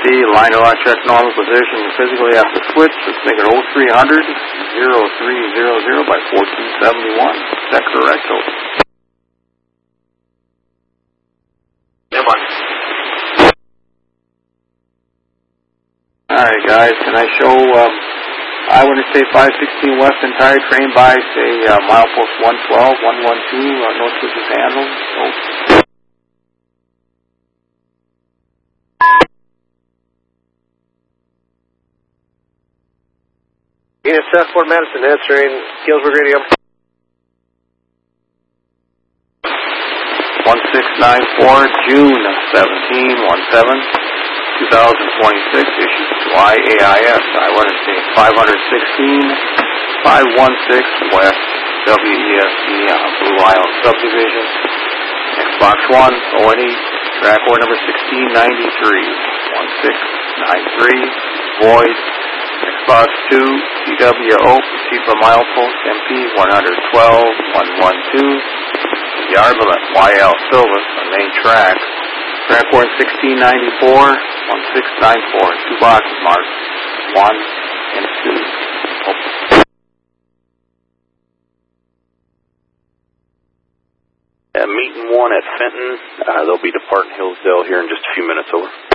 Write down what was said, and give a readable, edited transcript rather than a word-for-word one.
line of check normal position physically after switch. Let's make it 0300 0300 by 1471. Is that correct? Over. Alright guys, can I show, I want to say 516 West entire train by, say, milepost 112, 112, no switches handled. Oh. Unit South Fort Madison answering Galesburg Radio. 1694, June 17, 2026, issued to IAIS. I want to say 516, 516 West WESD on Blue Island Subdivision. Xbox 1, ONE, track order number 1693, 1693, void. Xbox 2, TWO, proceed from milepost MP 112, 112, Yarmouth, YL Silva, on main track. Track order 1694, 1694, two boxes marked 1 and 2. Meeting 1 at Fenton. They'll be departing Hillsdale here in just a few minutes. Over.